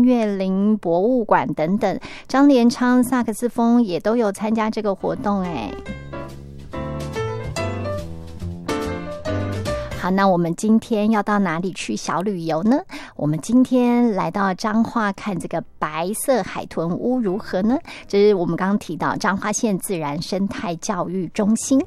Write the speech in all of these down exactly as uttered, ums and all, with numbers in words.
乐林博物馆等等，张连昌萨克斯风也都有参加这个活动哎。好，那我们今天要到哪里去小旅游呢？我们今天来到彰化看这个白色海豚屋如何呢？这是我们刚刚提到彰化县自然生态教育中心。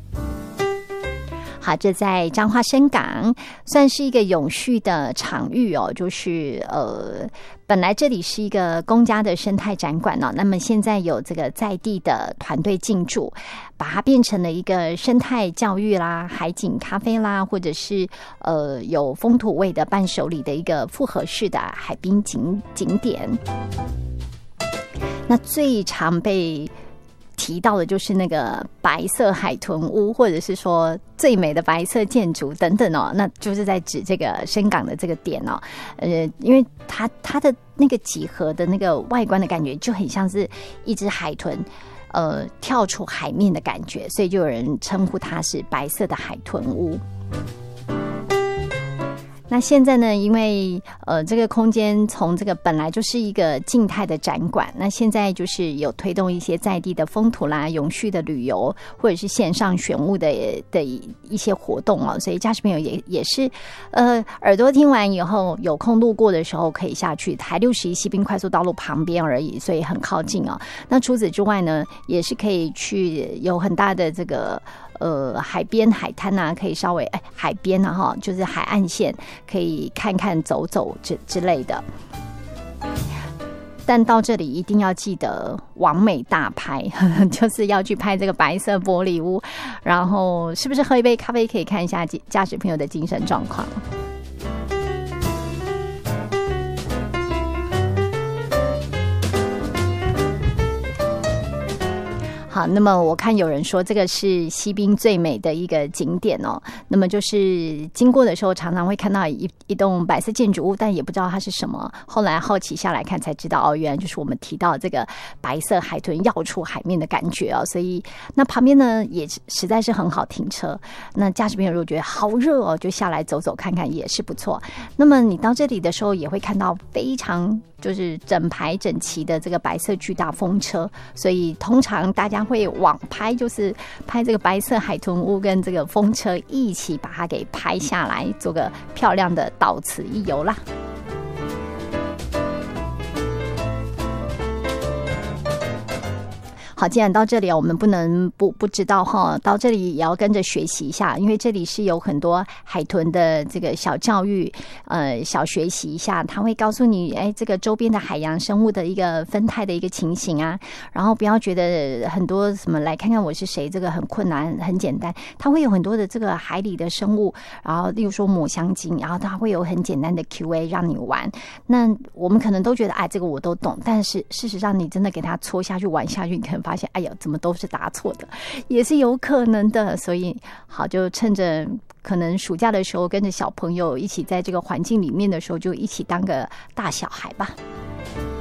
好，这在彰化深港，算是一个永续的场域哦。就是呃，本来这里是一个公家的生态展馆哦，那么现在有这个在地的团队进驻，把它变成了一个生态教育啦、海景咖啡啦，或者是呃有风土味的伴手礼的一个复合式的海滨景景点。那最常被提到的就是那个白色海豚屋，或者是说最美的白色建筑等等哦，那就是在指这个深港的这个点哦。呃，因为它它的那个几何的那个外观的感觉就很像是一只海豚呃跳出海面的感觉，所以就有人称呼它是白色的海豚屋。那现在呢，因为呃这个空间从这个本来就是一个静态的展馆，那现在就是有推动一些在地的风土啦、永续的旅游，或者是线上选物的的一些活动哦，所以驾驶朋友也也是呃耳朵听完以后，有空路过的时候可以下去，台六十一西滨快速道路旁边而已，所以很靠近哦。那除此之外呢，也是可以去有很大的这个呃海边海滩啊，可以稍微哎海边啊哈，就是海岸线。可以看看走走之之类的，但到这里一定要记得完美大拍，就是要去拍这个白色玻璃屋，然后是不是喝一杯咖啡可以看一下驾驶朋友的精神状况。好，那么我看有人说这个是西滨最美的一个景点哦。那么就是经过的时候，常常会看到一一栋白色建筑物，但也不知道它是什么。后来好奇下来看才知道，哦，原来就是我们提到这个白色海豚跃出海面的感觉哦。所以那旁边呢也实在是很好停车。那驾驶朋友如果觉得好热哦，就下来走走看看也是不错。那么你到这里的时候，也会看到非常就是整排整齐的这个白色巨大风车，所以通常大家会网拍，就是拍这个白色海豚屋跟这个风车一起把它给拍下来，做个漂亮的到此一游啦。好，既然到这里我们不能不不知道哈，到这里也要跟着学习一下，因为这里是有很多海豚的这个小教育，呃，小学习一下，他会告诉你，哎，这个周边的海洋生物的一个分态的一个情形啊，然后不要觉得很多什么来看看我是谁，这个很困难，很简单，它会有很多的这个海里的生物，然后例如说抹香鲸，然后它会有很简单的 Q A 让你玩，那我们可能都觉得，哎，这个我都懂，但是事实上你真的给它戳下去玩下去，你可能发现哎呀怎么都是答错的，也是有可能的。所以好，就趁着可能暑假的时候跟着小朋友一起在这个环境里面的时候，就一起当个大小孩吧。